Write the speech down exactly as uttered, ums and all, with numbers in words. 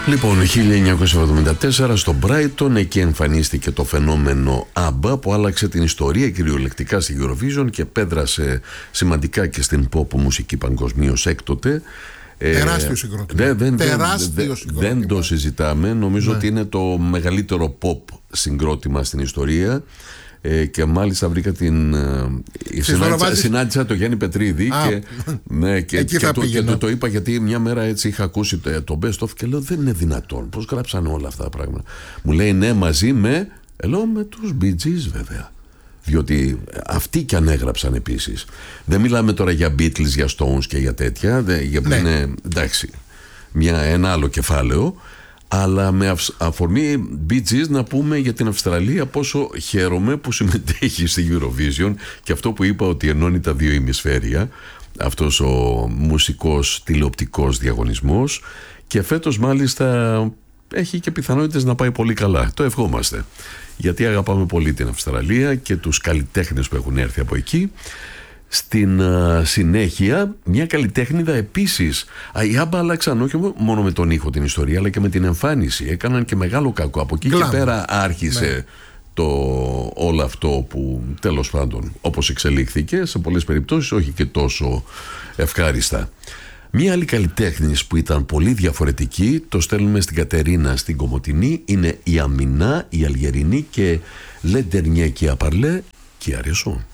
Λοιπόν, χίλια εννιακόσια εβδομήντα τέσσερα στο Brighton, εκεί εμφανίστηκε το φαινόμενο ABBA που άλλαξε την ιστορία κυριολεκτικά στη Eurovision και επέδρασε σημαντικά και στην pop μουσική παγκοσμίως έκτοτε. Τεράστιο συγκρότημα. Δεν, δεν, Τεράστιο δεν, συγκρότημα. δεν το συζητάμε. Νομίζω ναι. ότι είναι το μεγαλύτερο pop συγκρότημα στην ιστορία. Ε, και μάλιστα βρήκα την. Ε, συνάντησα, συνάντησα το Γιάννη Πετρίδη. Α, και, ναι, και, και, το, και το, το είπα γιατί μια μέρα έτσι είχα ακούσει το, το best of και λέω δεν είναι δυνατόν. Πώς γράψαν όλα αυτά τα πράγματα. Μου λέει ναι, μαζί με. Ε, λέω με τους Bee Gees βέβαια. Διότι αυτοί κι αν έγραψαν επίσης. Δεν μιλάμε τώρα για Beatles, για Stones και για τέτοια. Δε, για, ναι. Είναι εντάξει. Μια, ένα άλλο κεφάλαιο. Αλλά με αφορμή Bee Gees να πούμε για την Αυστραλία πόσο χαίρομαι που συμμετέχει στη Eurovision και αυτό που είπα ότι ενώνει τα δύο ημισφαίρια, αυτός ο μουσικός τηλεοπτικός διαγωνισμός, και φέτος μάλιστα έχει και πιθανότητες να πάει πολύ καλά. Το ευχόμαστε, γιατί αγαπάμε πολύ την Αυστραλία και τους καλλιτέχνες που έχουν έρθει από εκεί. Στην uh, συνέχεια, μια καλλιτέχνηδα επίσης. Οι ABBA άλλαξαν όχι μόνο με τον ήχο την ιστορία, αλλά και με την εμφάνιση. Έκαναν και μεγάλο κακό. Από εκεί Γκλάμ. Και πέρα άρχισε ναι. το όλο αυτό που τέλος πάντων όπως εξελίχθηκε, σε πολλές περιπτώσεις όχι και τόσο ευχάριστα. Μια άλλη καλλιτέχνης που ήταν πολύ διαφορετική, το στέλνουμε στην Κατερίνα στην Κομοτηνή, είναι η Αμινά, η Αλγερινή και Λεντερνιέ και Απαρλέ και Αρεσό.